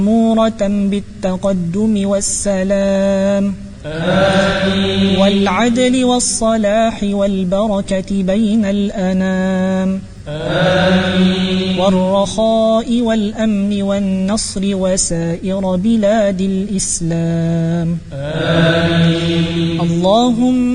مأمورة بالتقدم والسلام آمين. والعدل والصلاح والبركة بين الأنام آمين. والرخاء والأمن والنصر وسائر بلاد الإسلام آمين. اللهم